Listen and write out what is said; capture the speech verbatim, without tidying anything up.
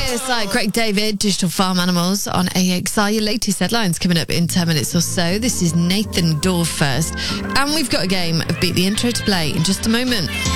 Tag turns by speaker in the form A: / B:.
A: It's like Craig David, Digital Farm Animals on A X R. Your latest headlines coming up in ten minutes or so. This is Nathan Dorr first. And we've got a game of Beat the Intro to play in just a moment.